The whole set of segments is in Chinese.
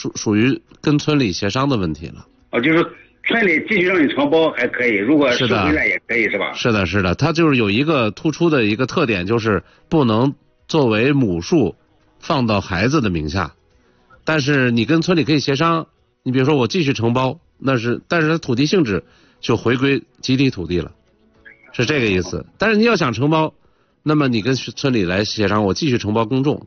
属于跟村里协商的问题了。 就是村里继续让你承包还可以，如果收回来也可以是吧？ 是的，是的，它就是有一个突出的一个特点，就是不能作为母数放到孩子的名下，但是你跟村里可以协商，你比如说我继续承包，但是它土地性质就回归集体土地了，是这个意思。但是你要想承包，那么你跟村里来协商，我继续承包耕种。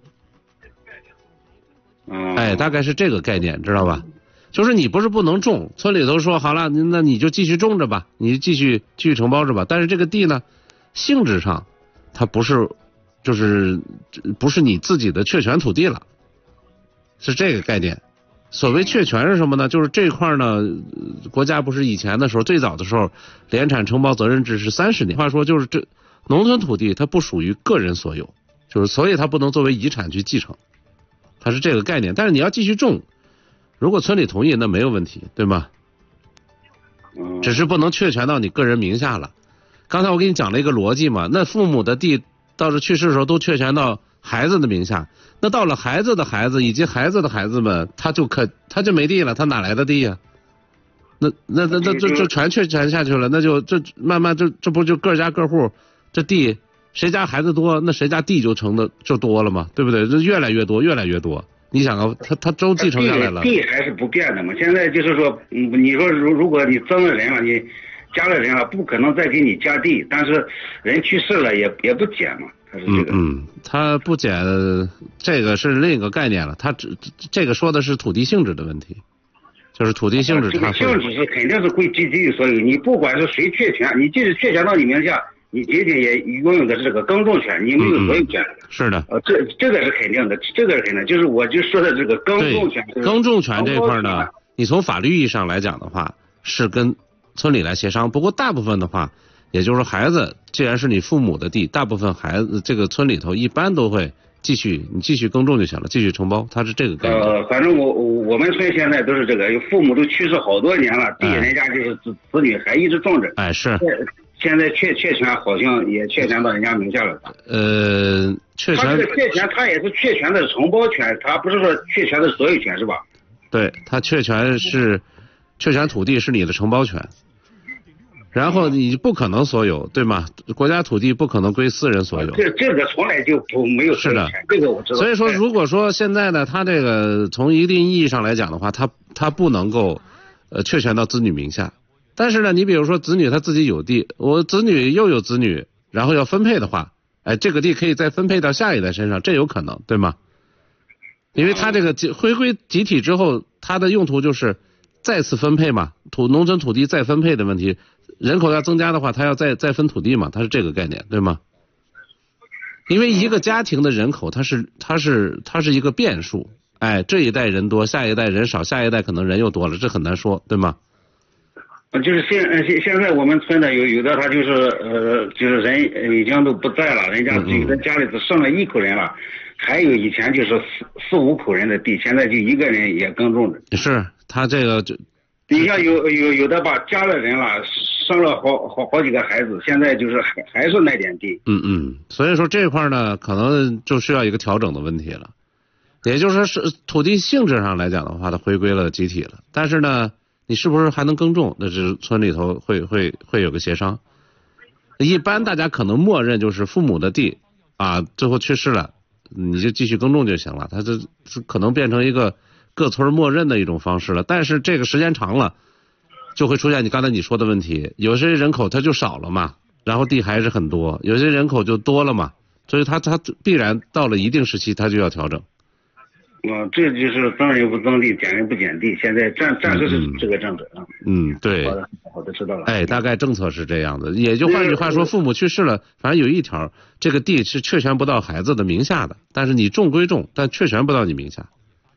大概是这个概念，知道吧？就是你不是不能种，村里头说好了，那你就继续种着吧，你继续承包着吧。但是这个地呢，性质上它不是，就是不是你自己的确权土地了，是这个概念。所谓确权是什么呢？就是这块呢，国家不是以前的时候，最早的时候，联产承包责任制是30年。话说就是这农村土地它不属于个人所有，就是所以它不能作为遗产去继承，它是这个概念。但是你要继续种。如果村里同意，那没有问题，对吗？只是不能确权到你个人名下了。刚才我给你讲了一个逻辑嘛，那父母的地到是去世的时候都确权到孩子的名下，那到了孩子的孩子以及孩子的孩子们，他就没地了，他哪来的地呀？那这全确权下去了，那就这慢慢这不就各家各户这地谁家孩子多，那谁家地就成的就多了嘛，对不对？这越来越多，越来越多。你想啊，他都继承下来了， 地还是不变的嘛。现在就是说，你说如果你增了人了，你加了人了，不可能再给你加地，但是人去世了也不减嘛。他是这个， 他不减，这个是另一个概念了。他这个说的是土地性质的问题，就是土地性质它性质是肯定是归集体所有，你不管是谁确权，你即使确权到你名下。你仅仅也拥有的是这个耕种权，你没有所有权。 是的， 这个是肯定的，这个是肯定。就是我就说的这个耕种权。 耕种权这块呢，你从法律意义上来讲的话，是跟村里来协商。不过大部分的话，也就是说孩子既然是你父母的地，大部分孩子这个村里头一般都会继续耕种就行了，继续承包，它是这个概念。 反正我们村现在都是这个，父母都去世好多年了，地人家就是子女还一直种着。 是。 现在确权好像也确权到人家名下了。 确权。 他这个确权，他也是确权的承包权，他不是说确权的所有权，是吧？ 对，他确权土地是你的承包权，然后你不可能所有，对吗？国家土地不可能归私人所有。 这个从来就没有所有权。是的，这个我知道。 所以说，如果说现在呢，他这个从一定意义上来讲的话，他不能够确权到子女名下。但是呢，你比如说子女他自己有地，我子女又有子女，然后要分配的话，这个地可以再分配到下一代身上，这有可能，对吗？因为他这个回归集体之后，它的用途就是再次分配嘛，农村土地再分配的问题，人口要增加的话，他要再分土地嘛，它是这个概念，对吗？因为一个家庭的人口它是一个变数，这一代人多，下一代人少，下一代可能人又多了，这很难说，对吗？ 就是现在我们村的有的他就是人已经都不在了，人家有的家里只剩了1口人了，还有以前就是4、5口人的地，现在就一个人也耕种着。 是他这个就， 你像有的吧，加了人了，生了好几个孩子，现在就是还是那点地。 所以说这块呢，可能就需要一个调整的问题了。也就是说，是土地性质上来讲的话，它回归了集体了，但是呢。你是不是还能耕种？那是村里头会有个协商。一般大家可能默认就是父母的地最后去世了，你就继续耕种就行了。它这可能变成一个各村默认的一种方式了。但是这个时间长了，就会出现你刚才你说的问题。有些人口它就少了嘛，然后地还是很多；有些人口就多了嘛，所以它必然到了一定时期，它就要调整。 这就是增人不增地，减人不减地。现在暂时是这个政策啊。 对。 好的，知道了。 大概政策是这样的。也就换句话说，父母去世了，反正有一条，这个地是确权不到孩子的名下的，但是你种归种，但确权不到你名下。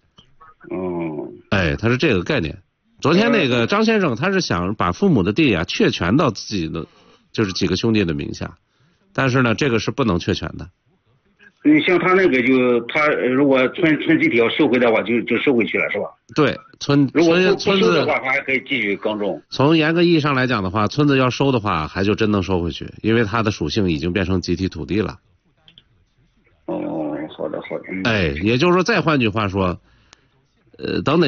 他是这个概念。昨天那个张先生他是想把父母的地确权到自己的，就是几个兄弟的名下，但是呢，这个是不能确权的。 你像他那个他如果村集体要收回的话，就收回去了，是吧？ 对， 如果不收的话，他还可以继续耕种。 从严格意义上来讲的话，村子要收的话，还就真能收回去，因为它的属性已经变成集体土地了。 好的。 也就是说，再换句话说，等哪